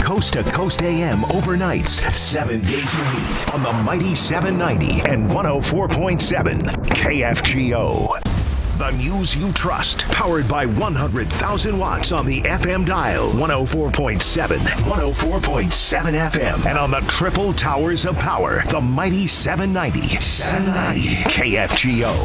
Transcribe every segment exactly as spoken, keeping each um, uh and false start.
Coast to Coast A M overnights, seven days a week on the mighty seven ninety and one oh four point seven K F G O. The news you trust, powered by one hundred thousand watts on the F M dial, one oh four point seven, one oh four point seven F M, and on the triple towers of power, the mighty seven ninety, seven ninety K F G O.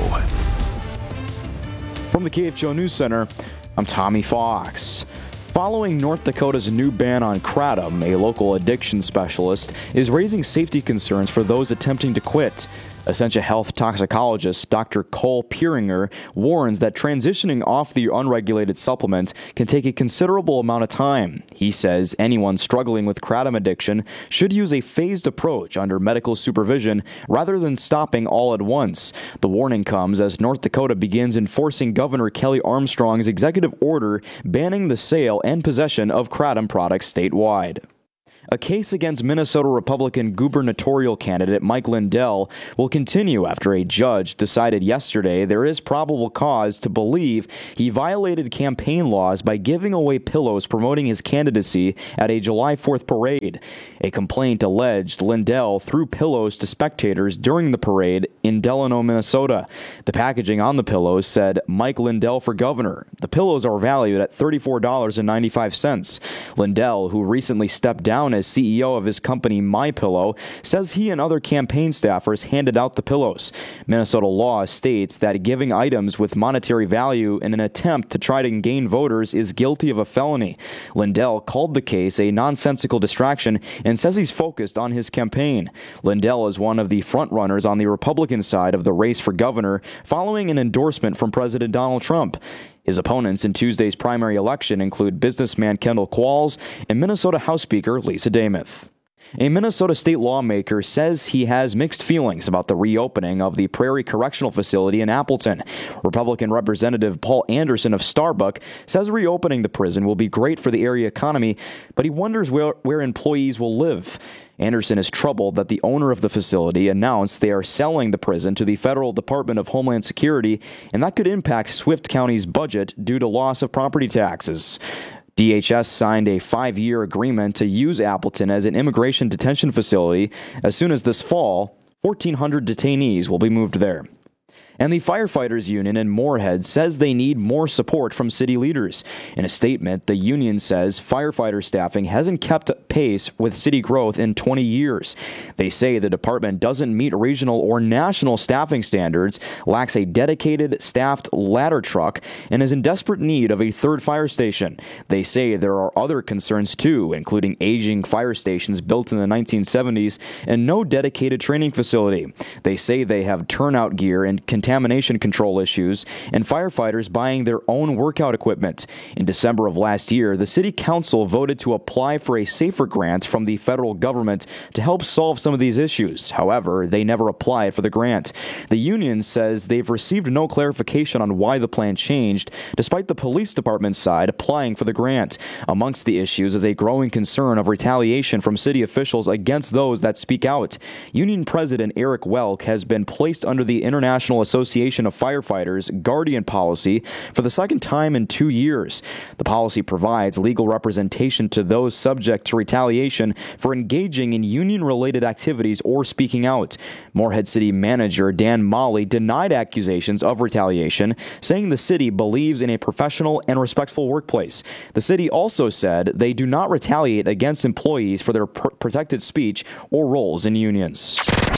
From the K F G O News Center, I'm Tommy Fox. Following North Dakota's new ban on kratom, a local addiction specialist is raising safety concerns for those attempting to quit. Essentia Health toxicologist Doctor Cole Pieringer warns that transitioning off the unregulated supplement can take a considerable amount of time. He says anyone struggling with kratom addiction should use a phased approach under medical supervision rather than stopping all at once. The warning comes as North Dakota begins enforcing Governor Kelly Armstrong's executive order banning the sale and possession of kratom products statewide. A case against Minnesota Republican gubernatorial candidate Mike Lindell will continue after a judge decided yesterday there is probable cause to believe he violated campaign laws by giving away pillows promoting his candidacy at a July fourth parade. A complaint alleged Lindell threw pillows to spectators during the parade in Delano, Minnesota. The packaging on the pillows said, "Mike Lindell for governor." The pillows are valued at thirty-four dollars and ninety-five cents. Lindell, who recently stepped down as C E O of his company MyPillow, says he and other campaign staffers handed out the pillows. Minnesota law states that giving items with monetary value in an attempt to try to gain voters is guilty of a felony. Lindell called the case a nonsensical distraction and says he's focused on his campaign. Lindell is one of the frontrunners on the Republican side of the race for governor, following an endorsement from President Donald Trump. His opponents in Tuesday's primary election include businessman Kendall Qualls and Minnesota House Speaker Lisa Demuth. A Minnesota state lawmaker says he has mixed feelings about the reopening of the Prairie Correctional Facility in Appleton. Republican Representative Paul Anderson of Starbuck says reopening the prison will be great for the area economy, but he wonders where, where employees will live. Anderson is troubled that the owner of the facility announced they are selling the prison to the Federal Department of Homeland Security, and that could impact Swift County's budget due to loss of property taxes. D H S signed a five-year agreement to use Appleton as an immigration detention facility. As soon as this fall, fourteen hundred detainees will be moved there. And the Firefighters Union in Moorhead says they need more support from city leaders. In a statement, the union says firefighter staffing hasn't kept pace with city growth in twenty years. They say the department doesn't meet regional or national staffing standards, lacks a dedicated staffed ladder truck, and is in desperate need of a third fire station. They say there are other concerns too, including aging fire stations built in the nineteen seventies and no dedicated training facility. They say they have turnout gear and containment contamination control issues, and firefighters buying their own workout equipment. In December of last year, the City Council voted to apply for a SAFER grant from the federal government to help solve some of these issues. However, they never applied for the grant. The union says they've received no clarification on why the plan changed, despite the police department side applying for the grant. Amongst the issues is a growing concern of retaliation from city officials against those that speak out. Union President Eric Welk has been placed under the International Association Association of Firefighters Guardian policy for the second time in two years. The policy provides legal representation to those subject to retaliation for engaging in union-related activities or speaking out. Moorhead City Manager Dan Molly denied accusations of retaliation, saying the city believes in a professional and respectful workplace. The city also said they do not retaliate against employees for their pr- protected speech or roles in unions.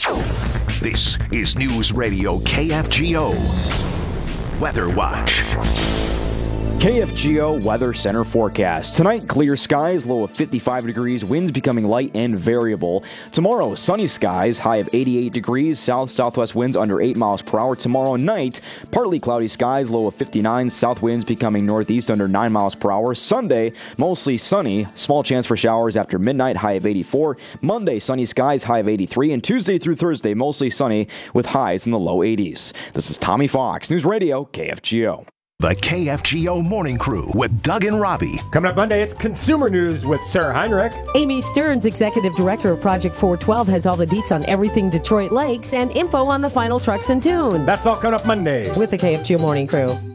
This is News Radio K F G O Weather Watch. K F G O Weather Center forecast. Tonight, clear skies, low of fifty-five degrees, winds becoming light and variable. Tomorrow, sunny skies, high of eighty-eight degrees, south-southwest winds under eight miles per hour. Tomorrow night, partly cloudy skies, low of fifty-nine, south winds becoming northeast under nine miles per hour. Sunday, mostly sunny, small chance for showers after midnight, high of eighty-four. Monday, sunny skies, high of eighty-three, and Tuesday through Thursday, mostly sunny with highs in the low eighties. This is Tommy Fox, News Radio K F G O. The K F G O Morning Crew with Doug and Robbie. Coming up Monday, it's Consumer News with Sarah Heinrich. Amy Stearns, Executive Director of Project four twelve, has all the deets on everything Detroit Lakes and info on the final trucks and tunes. That's all coming up Monday with the K F G O Morning Crew.